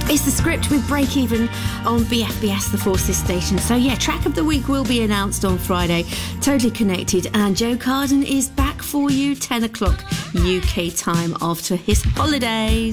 It's The Script with Break Even on BFBS, the Forces station. So yeah, track of the week will be announced on Friday. Totally Connected, and Joe Carden is back for you 10 o'clock UK time after his holidays.